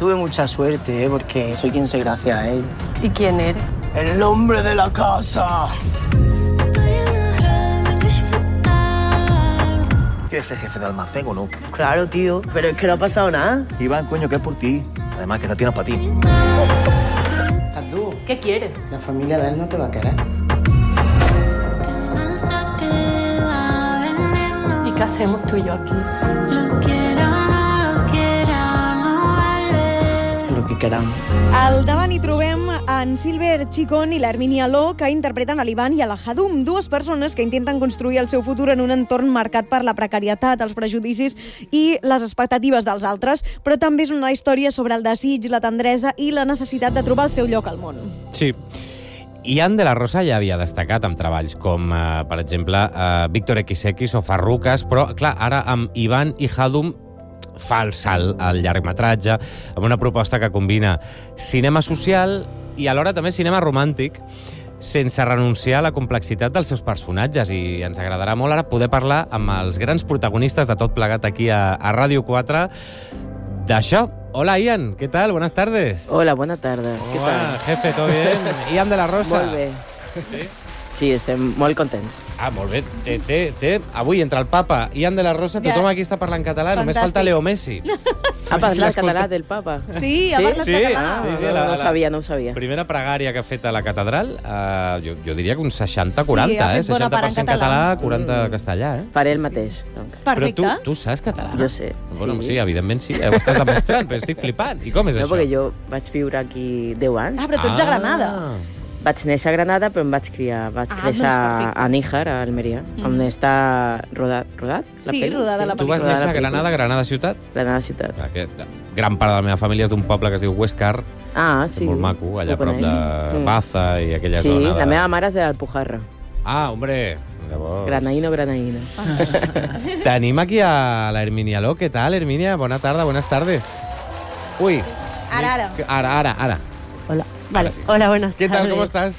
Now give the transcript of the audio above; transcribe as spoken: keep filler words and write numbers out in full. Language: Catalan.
Tuve mucha suerte, ¿eh? Porque soy quien soy gracias a él. ¿Y quién eres? ¡El hombre de la casa! ¿Quieres ser jefe de almacén o no? Claro, tío, pero es que no ha pasado nada. Iván, coño, que es por ti. Además, que esta tienes para ti. ¿Tú? ¿Qué quieres? La familia de él no te va a querer. ¿Y qué hacemos tú y yo aquí? Lo que queramos. Al davant hi trobem en Silver Chicón i l'Hermínia Lo, que interpreten a l'Ivan i a la Hadum, dues persones que intenten construir el seu futur en un entorn marcat per la precarietat, els prejudicis i les expectatives dels altres, però també és una història sobre el desig, la tendresa i la necessitat de trobar el seu lloc al món. Sí. Ian de la Rosa ja havia destacat amb treballs com, eh, per exemple, eh, Víctor equis equis o Farruques, però, clar, ara amb Ivan i Hadum fa el salt al llargmetratge amb una proposta que combina cinema social i alhora també cinema romàntic sense renunciar a la complexitat dels seus personatges, i ens agradarà molt ara poder parlar amb els grans protagonistes de tot plegat aquí a, a Ràdio quatre d'això. Hola, Ian, ¿qué tal? Buenas tardes. Hola, buena tarde. ¿Qué Hola, tal? jefe, ¿todo bien? Ian de la Rosa. Molt bé. Sí? Sí, estem molt contents. Ah, molt bé. Té, té, té. Avui, entre el papa i Ian de la Rosa, tothom aquí està parlant català. Només falta Leo Messi. Ha parlat català del papa? Sí, ha parlat Sí? català. Sí, sí, no, la- no ho la- sabia, no ho sabia. Primera pregària que ha fet a la catedral, eh, jo, jo diria que un seixanta quaranta, Sí, ha eh? fet bona seixanta per part en cent català. català, quaranta castellà, eh? Faré el mateix, doncs. Perfecte. Però tu, tu saps català? Jo sé, Bueno, sí. sí, evidentment sí, ho estàs demostrant, però estic flipant. I com és No, això? perquè jo vaig viure aquí deu anys. Ah, però tu ets de Granada. Vaig néixer a Granada, però em vaig criar, vaig Ah, créixer doncs perfecte. a Níjar, a Almeria, mm. on està rodat, rodat la Sí, pel·li? rodada la Tu vas Rodada néixer a la pel·lícula. Granada, Granada ciutat? Granada ciutat. Aquest, gran part de la meva família és d'un poble que es diu Huescar, Ah, que sí. és molt maco, allà Ho a prop conec. de Mm. Baza i aquella Sí, zona. De... la meva mare és de l'Alpujarra. Ah, hombre, llavors... Granaïno, granaïno. Tenim aquí a la Hermínia Lo. ¿Qué tal, Hermínia? Buena tarde, buenas tardes. Uy. Ara, ara. Ara, ara, ara. Hola. Vale. Sí. Hola, buenas ¿Qué tardes. tal, cómo estás?